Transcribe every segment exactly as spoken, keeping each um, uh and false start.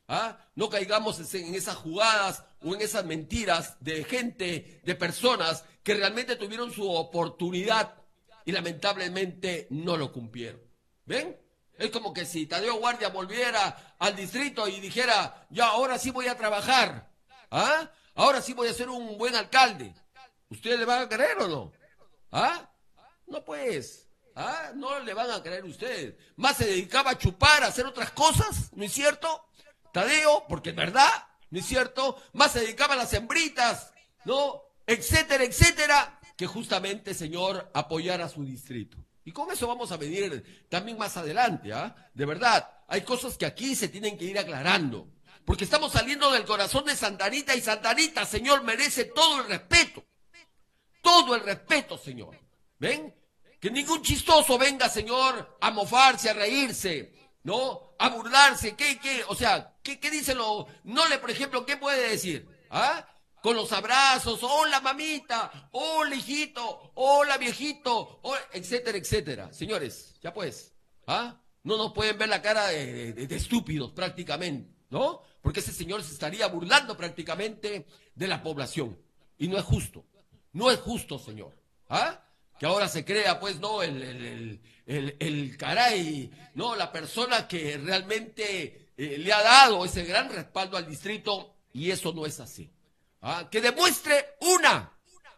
¿Ah? No caigamos en esas jugadas o en esas mentiras de gente, de personas que realmente tuvieron su oportunidad y lamentablemente no lo cumplieron. ¿Ven? Es como que si Tadeo Guardia volviera al distrito y dijera, ya, ahora sí voy a trabajar, ¿ah? Ahora sí voy a ser un buen alcalde. ¿Ustedes le van a creer o no? ¿Ah? No pues, ¿ah? No le van a creer ustedes. Más se dedicaba a chupar, a hacer otras cosas, ¿no es cierto? Tadeo, porque es verdad, ¿no es cierto? Más se dedicaba a las hembritas, ¿no? Etcétera, etcétera, que justamente, señor, apoyar a su distrito. Y con eso vamos a venir también más adelante, ¿ah? De verdad, hay cosas que aquí se tienen que ir aclarando. Porque estamos saliendo del corazón de Santa Anita y Santa Anita, señor, merece todo el respeto. Todo el respeto, señor. ¿Ven? Que ningún chistoso venga, señor, a mofarse, a reírse, ¿no? A burlarse, ¿qué, qué? O sea, ¿qué, qué dice lo...? Nole, por ejemplo, ¿qué puede decir? ¿Ah? Con los abrazos, hola mamita, hola hijito, hola viejito, hola, etcétera, etcétera. Señores, ya pues, ¿ah? No nos pueden ver la cara de, de, de estúpidos prácticamente, ¿no? Porque ese señor se estaría burlando prácticamente de la población. Y no es justo, no es justo, señor. ¿Ah? Que ahora se crea, pues, no, el, el, el, el, el caray, no, la persona que realmente eh, le ha dado ese gran respaldo al distrito, y eso no es así. ¿Ah? Que demuestre una,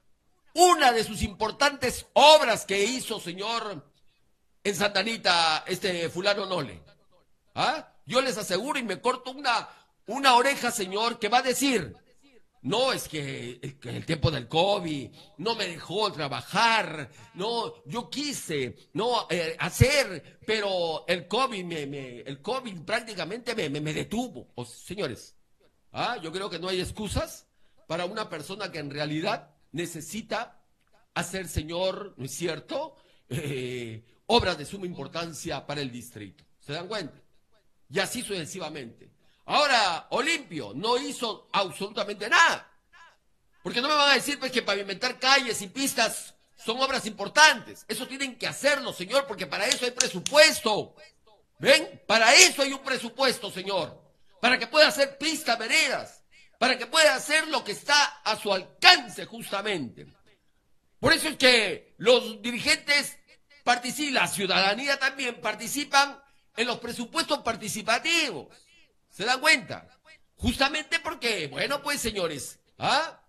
una de sus importantes obras que hizo, señor, en Santa Anita, este fulano Nole. ¿Ah? Yo les aseguro y me corto una, una oreja, señor, que va a decir... No, es que, es que el tiempo del COVID no me dejó trabajar, no, yo quise, no, eh, hacer, pero el COVID, me, me, el COVID prácticamente me, me, me detuvo. O, señores, ¿ah? Yo creo que no hay excusas para una persona que en realidad necesita hacer, señor, ¿no es cierto?, eh, obras de suma importancia para el distrito. ¿Se dan cuenta? Y así sucesivamente. Ahora, Olimpio no hizo absolutamente nada. Porque no me van a decir pues, que pavimentar calles y pistas son obras importantes. Eso tienen que hacerlo, señor, porque para eso hay presupuesto. ¿Ven? Para eso hay un presupuesto, señor. Para que pueda hacer pistas, veredas. Para que pueda hacer lo que está a su alcance, justamente. Por eso es que los dirigentes participan, la ciudadanía también participan en los presupuestos participativos. ¿Se dan cuenta? Justamente porque, bueno, pues, señores, ¿ah?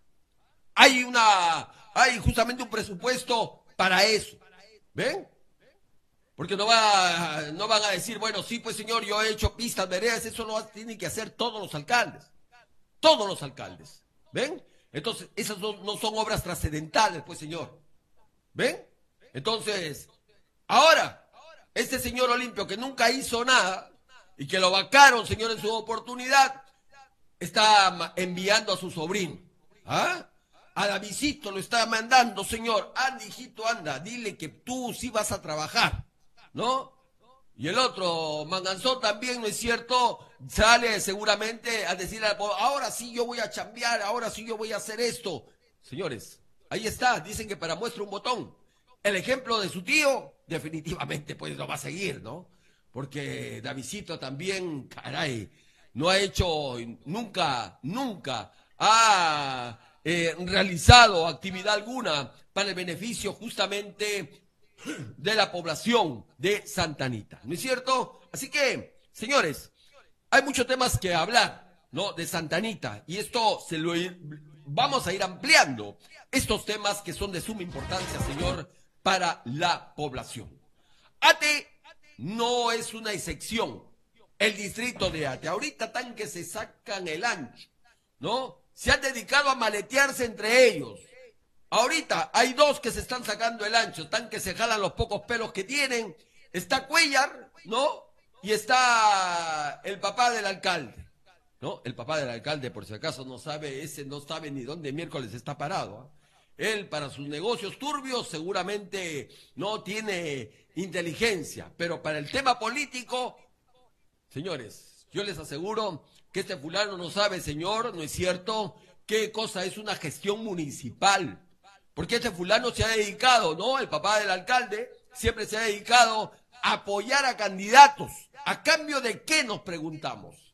Hay una, hay justamente un presupuesto para eso. ¿Ven? Porque no va, no van a decir, bueno, sí, pues, señor, yo he hecho pistas, veredas, eso lo tienen que hacer todos los alcaldes. Todos los alcaldes. ¿Ven? Entonces, esas no, no son obras trascendentales, pues, señor. ¿Ven? Entonces, ahora, este señor Olimpio que nunca hizo nada, y que lo vacaron, señor, en su oportunidad, está enviando a su sobrino. ¿Ah? A Davidcito lo está mandando, señor. Anda, hijito, anda, dile que tú sí vas a trabajar, ¿no? Y el otro, Manganzón, también, ¿no es cierto? Sale seguramente a decir al pueblo, ahora sí yo voy a chambear, ahora sí yo voy a hacer esto. Señores, ahí está, dicen que para muestra un botón. El ejemplo de su tío, definitivamente, pues lo va a seguir, ¿no? Porque Davidcito también, caray, no ha hecho nunca, nunca ha eh, realizado actividad alguna para el beneficio justamente de la población de Santa Anita, ¿no es cierto? Así que, señores, hay muchos temas que hablar, ¿no? De Santa Anita, y esto se lo vamos a ir ampliando, estos temas que son de suma importancia, señor, para la población. Ate no es una excepción. El distrito de Ate, ahorita tan que se sacan el ancho, ¿no? Se han dedicado a maletearse entre ellos. Ahorita hay dos que se están sacando el ancho, están que se jalan los pocos pelos que tienen. Está Cuellar, ¿no? Y está el papá del alcalde, ¿no? El papá del alcalde, por si acaso no sabe, ese no sabe ni dónde miércoles está parado, ¿eh? Él, para sus negocios turbios, seguramente no tiene inteligencia, pero para el tema político, señores, yo les aseguro que este fulano no sabe, señor, ¿no es cierto?, qué cosa es una gestión municipal. Porque este fulano se ha dedicado, ¿no? El papá del alcalde siempre se ha dedicado a apoyar a candidatos. ¿A cambio de qué, nos preguntamos?